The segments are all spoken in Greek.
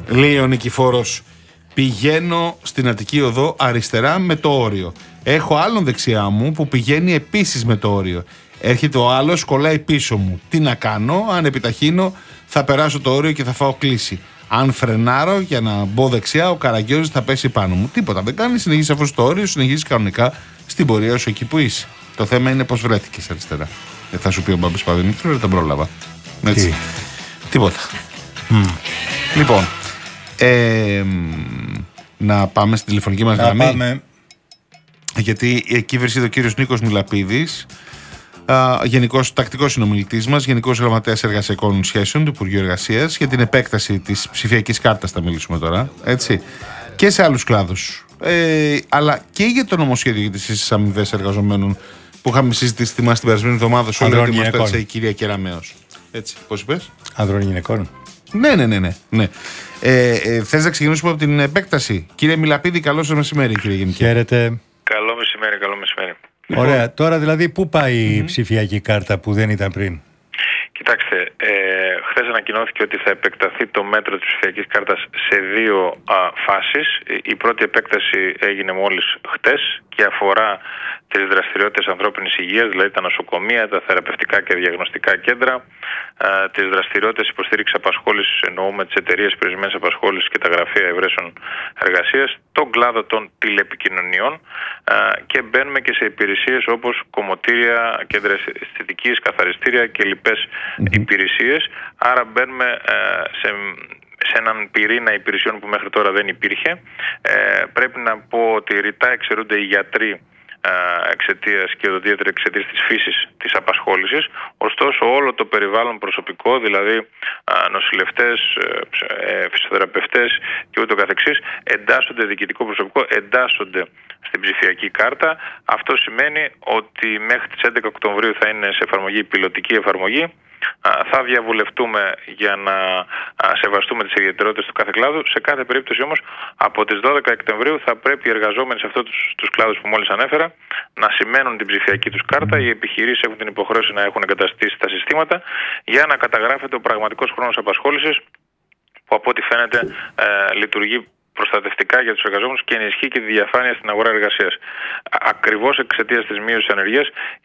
Λέει ο Νικηφόρος, πηγαίνω στην Αττική Οδό αριστερά με το όριο. Έχω άλλον δεξιά μου που πηγαίνει επίσης με το όριο. Έρχεται ο άλλος, κολλάει πίσω μου. Τι να κάνω, αν επιταχύνω θα περάσω το όριο και θα φάω κλίση. Αν φρενάρω για να μπω δεξιά, ο Καραγκιόζης θα πέσει πάνω μου. Τίποτα δεν κάνει, συνεχίζει αυτό το όριο, συνεχίζει κανονικά στην πορεία σου εκεί που είσαι. Το θέμα είναι πως βρέθηκες αριστερά. Θα σου πει ο Μπάμπης Παδημήτρου, δεν πρόλαβα. Έτσι. Τίποτα. Λοιπόν, να πάμε στην τηλεφωνική μας γραμμή. Πάμε. Γιατί εκεί βρίσκεται ο κύριος Νίκος Μιλαπίδης, γενικός τακτικός συνομιλητής μας, γενικός γραμματέας εργασιακών σχέσεων του Υπουργείου Εργασίας, για την επέκταση της ψηφιακής κάρτας θα μιλήσουμε τώρα, έτσι, και σε άλλους κλάδους. Αλλά και για το νομοσχέδιο για τις ίσες αμοιβές εργαζομένων που είχαμε συζητήσει, θυμάστε, την περασμένη εβδομάδα, σου λέει ότι μας το έδωσε η κυρία Κεραμέως. Έτσι, πώς είπες? Ανδρών γυναικών. Ναι. Θες να ξεκινήσουμε από την επέκταση? Κύριε Μιλαπίδη, καλό σας μεσημέρι, κύριε Γενική. Χαίρετε. Καλό μεσημέρι. Ωραία. Τώρα δηλαδή πού πάει η ψηφιακή κάρτα που δεν ήταν πριν? Κοιτάξτε, χθες ανακοινώθηκε ότι θα επεκταθεί το μέτρο της ψηφιακής κάρτας σε 2 φάσεις. Η πρώτη επέκταση έγινε μόλις χτες και αφορά τις δραστηριότητες ανθρώπινης υγείας, δηλαδή τα νοσοκομεία, τα θεραπευτικά και διαγνωστικά κέντρα, τις δραστηριότητες υποστήριξης απασχόλησης, εννοούμε τις εταιρείες περιορισμένης απασχόλησης και τα γραφεία ευρέσεων εργασίας, τον κλάδο των τηλεπικοινωνιών, και μπαίνουμε και σε υπηρεσίες όπως κομμωτήρια, κέντρα αισθητικής, καθαριστήρια και λοιπές υπηρεσίες. Άρα μπαίνουμε σε έναν πυρήνα υπηρεσιών που μέχρι τώρα δεν υπήρχε. Πρέπει να πω ότι ρητά εξαιρούνται οι γιατροί εξαιτίας και οδοντίατροι εξαιτίας της φύσης της απασχόλησης. Ωστόσο όλο το περιβάλλον προσωπικό, δηλαδή νοσηλευτές, φυσιοθεραπευτές και ούτω καθεξής, εντάσσονται, διοικητικό προσωπικό εντάσσονται στην ψηφιακή κάρτα. Αυτό σημαίνει ότι μέχρι τις 11 Οκτωβρίου θα είναι σε εφαρμογή η πιλωτική εφαρμογή. Θα διαβουλευτούμε για να σεβαστούμε τις ιδιαιτερότητες του κάθε κλάδου. Σε κάθε περίπτωση όμως από τις 12 Σεπτεμβρίου θα πρέπει οι εργαζόμενοι σε αυτούς τους κλάδους που μόλις ανέφερα να σημαίνουν την ψηφιακή τους κάρτα. Οι επιχειρήσεις έχουν την υποχρέωση να έχουν εγκαταστήσει τα συστήματα για να καταγράφεται ο πραγματικός χρόνος απασχόλησης, που από ό,τι φαίνεται λειτουργεί προστατευτικά για τους εργαζόμενους και ενισχύει και τη διαφάνεια στην αγορά εργασίας. Ακριβώς εξαιτίας της μείωσης της ανεργίας,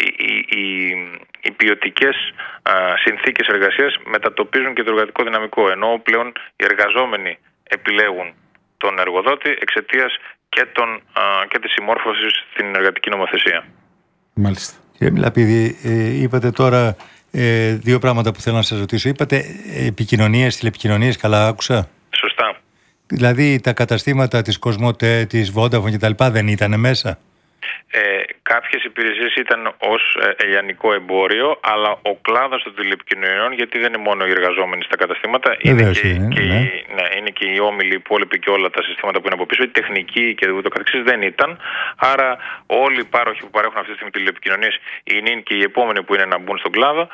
οι ποιοτικές συνθήκες εργασίας μετατοπίζουν και το εργατικό δυναμικό, ενώ πλέον οι εργαζόμενοι επιλέγουν τον εργοδότη εξαιτίας και της συμμόρφωσης στην εργατική νομοθεσία. Μάλιστα. Κύριε Μιλαπίδη, είπατε τώρα 2 πράγματα που θέλω να σας ρωτήσω. Είπατε επικοινωνίες, τηλεπικοινωνίες, καλά άκουσα? Σωστά. Δηλαδή τα καταστήματα της Κοσμοτέ, της Vodafone κτλ. Δεν ήταν μέσα? Κάποιες υπηρεσίες ήταν ως ελιανικό εμπόριο, αλλά ο κλάδος των τηλεπικοινωνιών, γιατί δεν είναι μόνο οι εργαζόμενοι στα καταστήματα, είναι και οι όμιλοι, οι υπόλοιποι και όλα τα συστήματα που είναι από πίσω, η τεχνική και ούτω καθεξής δεν ήταν. Άρα όλοι οι πάροχοι που παρέχουν αυτή τη στιγμή τηλεπικοινωνίες, η ΝΙΝ και οι επόμενοι που είναι να μπουν στον κλάδο,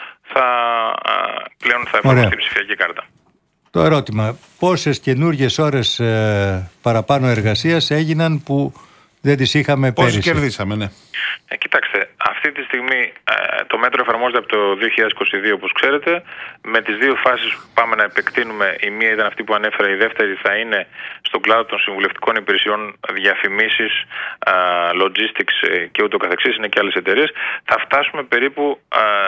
πλέον θα εφαρμοστεί η ψηφιακή κάρτα. Το ερώτημα, πόσες καινούργιες ώρες παραπάνω εργασίας έγιναν που δεν τις είχαμε πέρυσι? Πόσες κερδίσαμε, ναι. Κοιτάξτε, αυτή τη στιγμή το μέτρο εφαρμόζεται από το 2022, όπως ξέρετε, με τις 2 φάσεις που πάμε να επεκτείνουμε. Η μία ήταν αυτή που ανέφερα, η δεύτερη θα είναι στον κλάδο των συμβουλευτικών υπηρεσιών, διαφημίσεις, logistics και ούτω καθεξής, είναι και άλλες εταιρείες. Θα φτάσουμε περίπου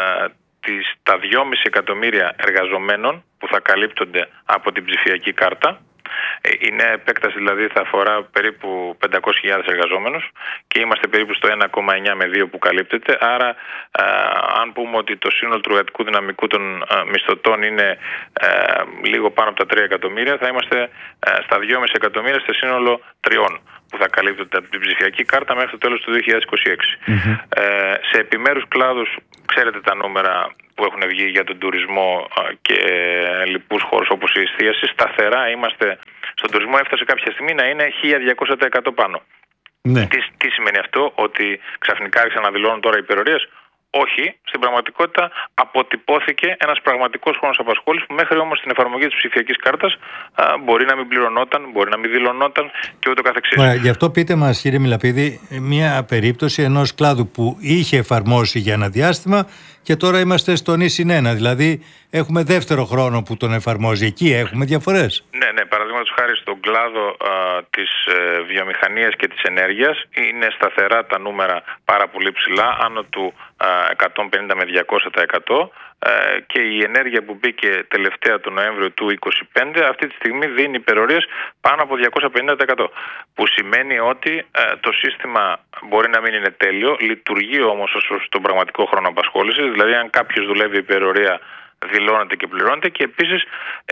τα 2,5 εκατομμύρια εργαζομένων που θα καλύπτονται από την ψηφιακή κάρτα. Η νέα επέκταση δηλαδή θα αφορά περίπου 500.000 εργαζόμενους και είμαστε περίπου στο 1,9 με 2 που καλύπτεται. Άρα αν πούμε ότι το σύνολο του εργατικού δυναμικού των μισθωτών είναι λίγο πάνω από τα 3 εκατομμύρια, θα είμαστε στα 2,5 εκατομμύρια στο σύνολο 3 που θα καλύπτονται από την ψηφιακή κάρτα μέχρι το τέλος του 2026. Σε επιμέρους κλάδους, ξέρετε τα νούμερα που έχουν βγει για τον τουρισμό και λοιπούς χώρους όπως η εστίαση, σταθερά είμαστε στον τουρισμό, έφτασε κάποια στιγμή να είναι 1200% πάνω. Ναι. Τι σημαίνει αυτό? Ότι ξαφνικά άρχισαν να δηλώνουν τώρα υπερορίες? Όχι, στην πραγματικότητα αποτυπώθηκε ένας πραγματικός χρόνος απασχόλησης που μέχρι όμως την εφαρμογή της ψηφιακής κάρτας μπορεί να μην πληρωνόταν, μπορεί να μην δηλωνόταν και ούτω καθεξής. Ωραία, γι' αυτό πείτε μας, κύριε Μιλαπίδη, μια περίπτωση ενός κλάδου που είχε εφαρμόσει για ένα διάστημα και τώρα είμαστε στον +1, δηλαδή έχουμε δεύτερο χρόνο που τον εφαρμόζει. Εκεί έχουμε διαφορές. Ναι, παραδείγματος χάρη στον κλάδο της βιομηχανίας και της ενέργειας είναι σταθερά τα νούμερα πάρα πολύ ψηλά, άνω του 150 με 200%. Και η ενέργεια που μπήκε τελευταία τον Νοέμβριο του 2025 αυτή τη στιγμή δίνει υπερορίες πάνω από 250%. Που σημαίνει ότι το σύστημα μπορεί να μην είναι τέλειο, λειτουργεί όμως ως τον πραγματικό χρόνο απασχόλησης, δηλαδή αν κάποιος δουλεύει υπερορία δηλώνεται και πληρώνεται, και επίσης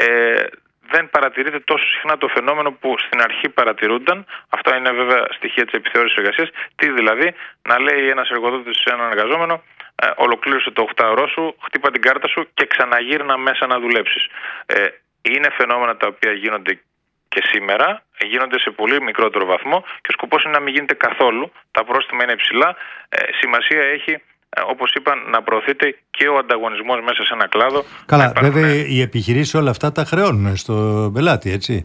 δεν παρατηρείται τόσο συχνά το φαινόμενο που στην αρχή παρατηρούνταν. Αυτά είναι βέβαια στοιχεία της επιθεώρησης εργασίας. Τι δηλαδή, να λέει ένας εργοδότης σε έναν εργαζόμενο: ολοκλήρωσε το 8ωρο σου, χτύπα την κάρτα σου και ξαναγύρνα μέσα να δουλέψεις. Είναι φαινόμενα τα οποία γίνονται και σήμερα, γίνονται σε πολύ μικρότερο βαθμό και ο σκοπός είναι να μην γίνεται καθόλου. Τα πρόστιμα είναι υψηλά. Σημασία έχει, όπως είπα, να προωθείται και ο ανταγωνισμός μέσα σε ένα κλάδο. Καλά, βέβαια οι επιχειρήσεις όλα αυτά τα χρεώνουν στον πελάτη, έτσι.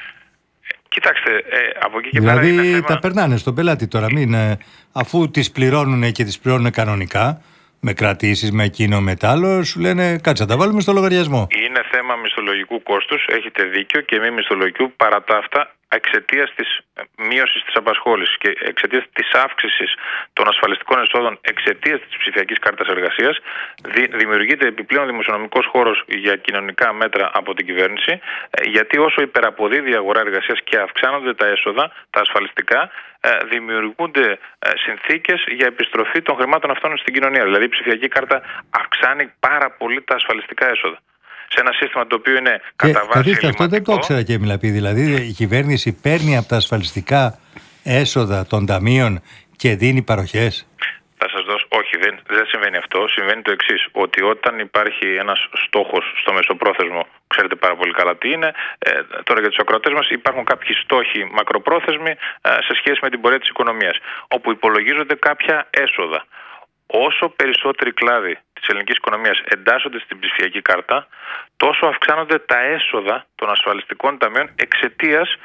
Κοιτάξτε, από εκεί και δηλαδή, πέρα είναι θέμα... τα περνάνε στον πελάτη τώρα, αφού τις πληρώνουν και τις πληρώνουν κανονικά, με κρατήσεις, με εκείνο, με τ' άλλο, σου λένε κάτσε να τα βάλουμε στο λογαριασμό. Είναι θέμα μισθολογικού κόστους, έχετε δίκιο, και μη μισθολογικού. Παρά τα αυτά, εξαιτίας της μείωσης της απασχόλησης και εξαιτίας της αύξησης των ασφαλιστικών εσόδων, εξαιτίας της ψηφιακής κάρτας εργασίας, δημιουργείται επιπλέον δημοσιονομικός χώρος για κοινωνικά μέτρα από την κυβέρνηση, γιατί όσο υπεραποδίδει η αγορά εργασίας και αυξάνονται τα έσοδα, τα ασφαλιστικά, δημιουργούνται συνθήκες για επιστροφή των χρημάτων αυτών στην κοινωνία. Δηλαδή η ψηφιακή κάρτα αυξάνει πάρα πολύ τα ασφαλιστικά έσοδα. Σε ένα σύστημα το οποίο είναι κατά βάση ελληματικό. Αυτό δεν το ήξερα, και Μιλαπίδη. Δηλαδή η κυβέρνηση παίρνει από τα ασφαλιστικά έσοδα των ταμείων και δίνει παροχές. Θα σας δώσω. Όχι, δεν συμβαίνει αυτό. Συμβαίνει το εξής: ότι όταν υπάρχει ένας στόχος στο μεσοπρόθεσμο, ξέρετε πάρα πολύ καλά τι είναι. Τώρα για τους ακροατές μας υπάρχουν κάποιοι στόχοι μακροπρόθεσμοι σε σχέση με την πορεία της οικονομίας, όπου υπολογίζονται κάποια έσοδα. Όσο περισσότεροι κλάδοι της ελληνικής οικονομίας εντάσσονται στην ψηφιακή κάρτα, τόσο αυξάνονται τα έσοδα των ασφαλιστικών ταμείων εξαιτίας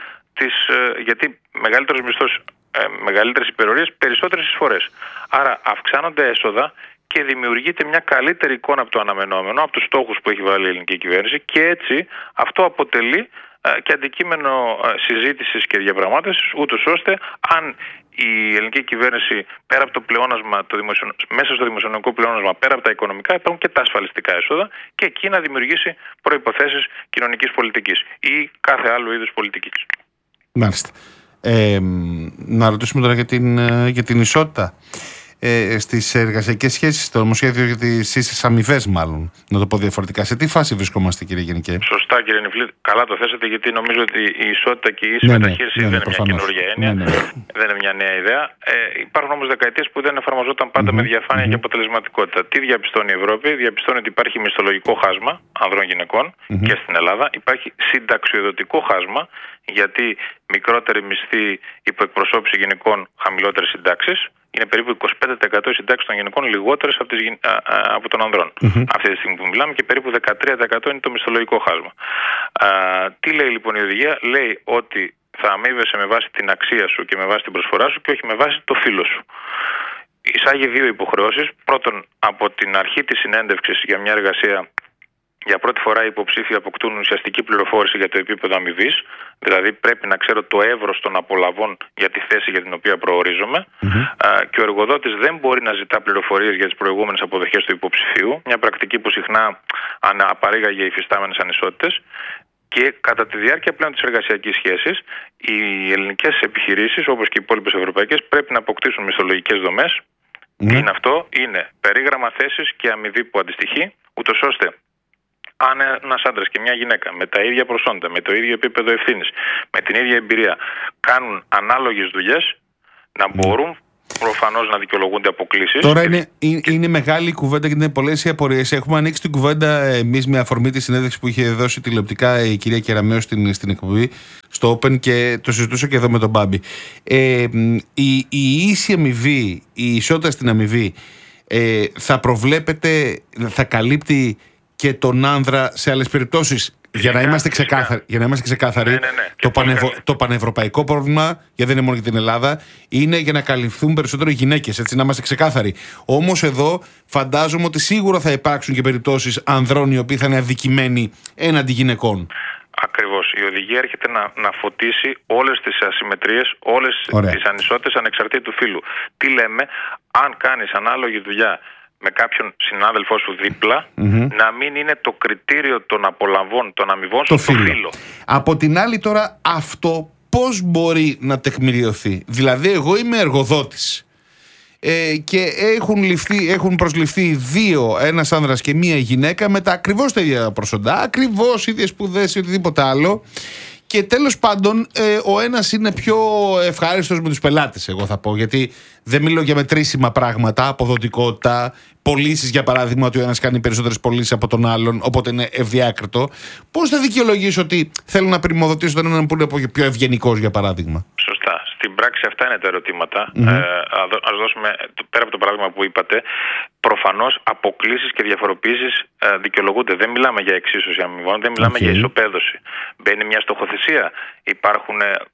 γιατί μεγαλύτερος μισθός, μεγαλύτερες υπερορίες, περισσότερες εισφορές. Άρα αυξάνονται έσοδα και δημιουργείται μια καλύτερη εικόνα από το αναμενόμενο, από τους στόχους που έχει βάλει η ελληνική κυβέρνηση, και έτσι αυτό αποτελεί και αντικείμενο συζήτησης και διαπραγμάτευσης, ούτως ώστε αν η ελληνική κυβέρνηση πέρα από το πλεόνασμα, μέσα στο δημοσιονομικό πλεόνασμα, πέρα από τα οικονομικά, υπάρχουν και τα ασφαλιστικά έσοδα, και εκεί να δημιουργήσει προϋποθέσεις κοινωνικής πολιτικής ή κάθε άλλου είδους πολιτικής. Μάλιστα. Να ρωτήσουμε τώρα για την ισότητα στις εργασιακές σχέσεις, το νομοσχέδιο για τις ίσες αμοιβές, μάλλον, να το πω διαφορετικά. Σε τι φάση βρισκόμαστε, κύριε Γενικέ? Σωστά, κύριε Νιφλή, καλά το θέσατε, γιατί νομίζω ότι η ισότητα και η ίση μεταχείριση δεν είναι μια καινούργια έννοια, δεν είναι μια νέα ιδέα. Υπάρχουν όμως δεκαετίες που δεν εφαρμοζόταν πάντα με διαφάνεια και αποτελεσματικότητα. Τι διαπιστώνει η Ευρώπη? Διαπιστώνει ότι υπάρχει μισθολογικό χάσμα ανδρών γυναικών και στην Ελλάδα. Υπάρχει συνταξιοδοτικό χάσμα, γιατί μικρότερη μισθή, υποεκπροσώπηση γυναικών, χαμηλότερες συντάξεις. Είναι περίπου 25% οι συντάξεις των γυναικών λιγότερες από των ανδρών. Αυτή τη στιγμή που μιλάμε, και περίπου 13% είναι το μισθολογικό χάσμα. Τι λέει λοιπόν η οδηγία? Λέει ότι θα αμείβεσαι με βάση την αξία σου και με βάση την προσφορά σου και όχι με βάση το φύλο σου. Εισάγει δύο υποχρεώσεις. Πρώτον, από την αρχή της συνέντευξης για μια εργασία, για πρώτη φορά οι υποψήφοι αποκτούν ουσιαστική πληροφόρηση για το επίπεδο αμοιβής. Δηλαδή πρέπει να ξέρω το εύρος των απολαβών για τη θέση για την οποία προορίζομαι. Και ο εργοδότης δεν μπορεί να ζητά πληροφορίες για τις προηγούμενες αποδοχές του υποψηφίου. Μια πρακτική που συχνά απαρήγαγε υφιστάμενες ανισότητες. Και κατά τη διάρκεια πλέον της εργασιακής σχέσης, οι ελληνικές επιχειρήσεις, όπως και οι υπόλοιπες ευρωπαϊκές, πρέπει να αποκτήσουν μισθολογικές δομές. Τι είναι αυτό? Είναι περίγραμμα θέσης και αμοιβή που αντιστοιχεί, ούτως ώστε αν ένας άντρας και μια γυναίκα με τα ίδια προσόντα, με το ίδιο επίπεδο ευθύνης, με την ίδια εμπειρία, κάνουν ανάλογες δουλειές, να μπορούν προφανώς να δικαιολογούνται αποκλήσεις. Τώρα είναι μεγάλη κουβέντα και είναι πολλές οι απορίες. Έχουμε ανοίξει την κουβέντα εμείς με αφορμή τη συνέντευξη που είχε δώσει τηλεοπτικά η κυρία Κεραμέως στην εκπομπή στο Open, και το συζητούσα και εδώ με τον Μπάμπη. Η ίση αμοιβή, η ισότητα στην αμοιβή, θα προβλέπετε, θα καλύπτει και τον άνδρα σε άλλες περιπτώσεις? Για να είμαστε ξεκάθαροι, το πανευρωπαϊκό πρόβλημα, γιατί δεν είναι μόνο για την Ελλάδα, είναι για να καλυφθούν περισσότερο οι γυναίκες, έτσι, να είμαστε ξεκάθαροι. Όμως εδώ φαντάζομαι ότι σίγουρα θα υπάρξουν και περιπτώσεις ανδρών οι οποίοι θα είναι αδικημένοι έναντι γυναικών. Ακριβώς. Η οδηγία έρχεται να φωτίσει όλες τις ασυμμετρίες, όλες τις ανισότητες ανεξαρτήτου φύλου. Τι λέμε, αν κάνεις ανάλογη δουλειά με κάποιον συνάδελφό σου δίπλα, να μην είναι το κριτήριο των απολαβών, των αμοιβών στο φύλο. Από την άλλη τώρα, αυτό πώς μπορεί να τεκμηριωθεί? Δηλαδή εγώ είμαι εργοδότης και έχουν προσληφθεί δύο, ένας άνδρας και μία γυναίκα με τα ακριβώς τα ίδια προσοντά, ακριβώς ίδιες σπουδές ή οτιδήποτε άλλο, και τέλος πάντων ο ένας είναι πιο ευχάριστος με τους πελάτες, εγώ θα πω, γιατί δεν μιλώ για μετρήσιμα πράγματα, αποδοτικότητα, πωλήσεις για παράδειγμα, ότι ο ένας κάνει περισσότερες πωλήσεις από τον άλλον, οπότε είναι ευδιάκριτο. Πώς θα δικαιολογήσω ότι θέλω να πρημοδοτήσω τον έναν που είναι πιο ευγενικός, για παράδειγμα? Σωστά. Στην πράξη αυτά είναι τα ερωτήματα. Ας δώσουμε, πέρα από το παράδειγμα που είπατε, προφανώς αποκλήσεις και διαφοροποίησεις δικαιολογούνται. Δεν μιλάμε για εξίσωση αμοιβών, δεν μιλάμε για ισοπαίδωση. Μπαίνει μια στοχοθεσία. Υπάρχουν,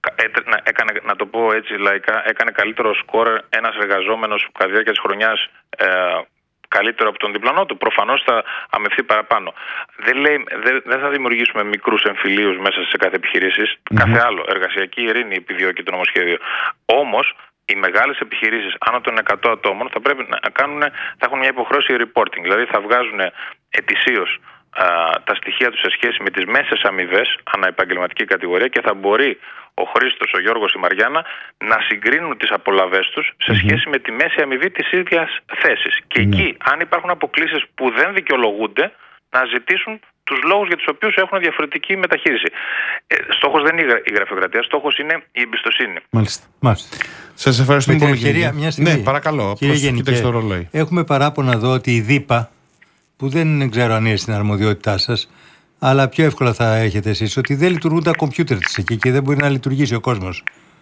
να το πω έτσι λαϊκά, έκανε καλύτερο σκορ ένας εργαζόμενος κατά τη διάρκεια της χρονιάς καλύτερο από τον διπλανό του. Προφανώς θα αμευθεί παραπάνω. Δεν θα δημιουργήσουμε μικρούς εμφυλίους μέσα σε κάθε επιχειρήση. Κάθε άλλο. Εργασιακή ειρήνη επιδιώκει το νομοσχέδιο. Όμως, οι μεγάλες επιχειρήσεις άνω των 100 ατόμων θα πρέπει θα έχουν μια υποχρέωση reporting. Δηλαδή θα βγάζουν ετησίως τα στοιχεία τους σε σχέση με τις μέσες αμοιβές ανά επαγγελματική κατηγορία, και θα μπορεί ο Χρήστος, ο Γιώργος, η Μαριάννα να συγκρίνουν τις απολαβές τους σε σχέση με τη μέση αμοιβή της ίδιας θέσης. Και εκεί, αν υπάρχουν αποκλίσεις που δεν δικαιολογούνται, να ζητήσουν τους λόγους για τους οποίους έχουν διαφορετική μεταχείριση. Στόχος δεν είναι η γραφειοκρατία, στόχος είναι η εμπιστοσύνη. Μάλιστα. Σας ευχαριστούμε πολύ. Ναι, παρακαλώ. Κύριε Γενικέ, έχουμε παράπονα εδώ ότι η ΔΥΠΑ, που δεν ξέρω αν είναι στην αρμοδιότητά σας, αλλά πιο εύκολα θα έχετε εσείς, ότι δεν λειτουργούν τα κομπιούτερ της εκεί και δεν μπορεί να λειτουργήσει ο κόσμος.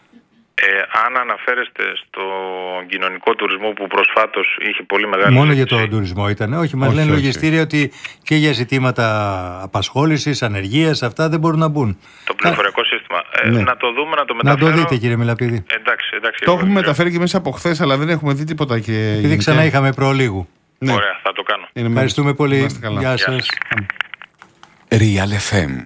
Αν αναφέρεστε στον κοινωνικό τουρισμό που προσφάτως είχε πολύ μεγάλη... Μόνο για τον τουρισμό ήταν. Όχι, μας λένε λογιστήρια ότι και για ζητήματα απασχόλησης, ανεργίας, αυτά δεν μπορούν να μπουν. Το πληροφοριακό σύστημα. Να το δούμε, να το μεταφέρω. Να το δείτε, κύριε Μιλαπίδη. Εντάξει. Το έχουμε μεταφέρει και μέσα από χθες, αλλά δεν έχουμε δει τίποτα. Επειδή ξανά είχαμε προλίγου. Ναι. Ωραία, θα το κάνω. Ευχαριστούμε πολύ. Γεια σας. Real FM.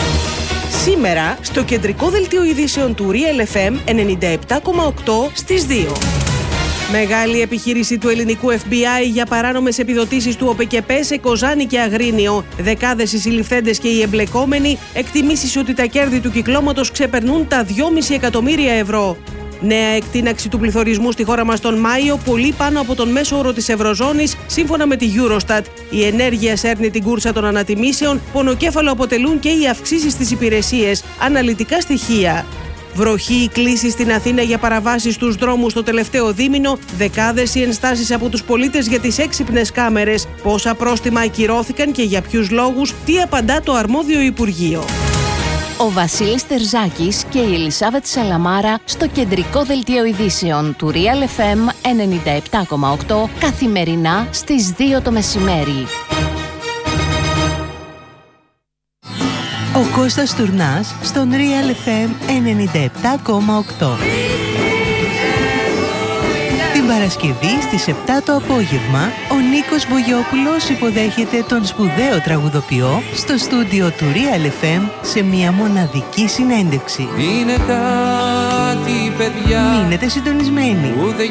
Σήμερα στο κεντρικό δελτίο ειδήσεων του Real FM 97,8 στις 2. Μεγάλη επιχείρηση του ελληνικού FBI για παράνομες επιδοτήσεις του ΟΠΕΚΕΠΕ σε Κοζάνη και Αγρίνιο. Δεκάδες οι συλληφθέντες και οι εμπλεκόμενοι. Εκτιμήσεις ότι τα κέρδη του κυκλώματος ξεπερνούν τα 2,5 εκατομμύρια ευρώ. Νέα εκτείναξη του πληθωρισμού στη χώρα μας τον Μάιο, πολύ πάνω από τον μέσο όρο της Ευρωζώνης, σύμφωνα με τη Eurostat. Η ενέργεια σέρνει την κούρσα των ανατιμήσεων, πονοκέφαλο αποτελούν και οι αυξήσεις στις υπηρεσίες. Αναλυτικά στοιχεία. Βροχή, κλίση στην Αθήνα για παραβάσεις στους δρόμους το τελευταίο δίμηνο, δεκάδες οι ενστάσεις από τους πολίτες για τις έξυπνες κάμερες. Πόσα πρόστιμα ακυρώθηκαν και για ποιους λόγους, τι απαντά το αρμόδιο Υπουργείο. Ο Βασίλης Τερζάκης και η Ελισάβετ Σαλαμάρα στο κεντρικό δελτίο ειδήσεων του Real FM 97,8 καθημερινά στις 2 το μεσημέρι. Ο Κώστας Τουρνάς στον Real FM 97,8. Την Παρασκευή στις 7 το απόγευμα, ο Νίκος Μπογιόπουλος υποδέχεται τον σπουδαίο τραγουδοποιό στο στούντιο του Real FM σε μια μοναδική συνέντευξη. Είναι κάτι, παιδιά, μείνετε συντονισμένοι.